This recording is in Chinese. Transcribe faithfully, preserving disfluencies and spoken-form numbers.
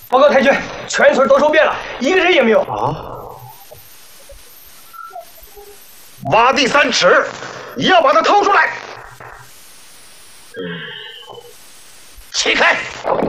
报告太君，全村都收遍了，一个人也没有。 啊！挖地三尺，也要把他掏出来。嗯，起开！